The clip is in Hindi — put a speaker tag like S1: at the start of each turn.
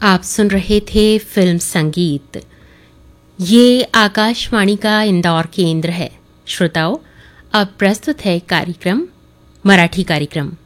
S1: आप सुन रहे थे फिल्म संगीत। ये आकाशवाणी का इंदौर केंद्र है। श्रोताओं, अब प्रस्तुत है कार्यक्रम मराठी कार्यक्रम।